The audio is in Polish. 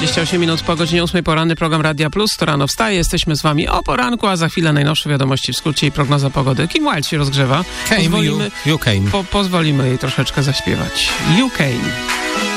28 minut po godzinie 8 poranny program Radia Plus. To rano wstaje, jesteśmy z wami o poranku, a za chwilę najnowsze wiadomości w skrócie i prognoza pogody. Kim Wilde się rozgrzewa. You came. Pozwolimy jej troszeczkę zaśpiewać. You came.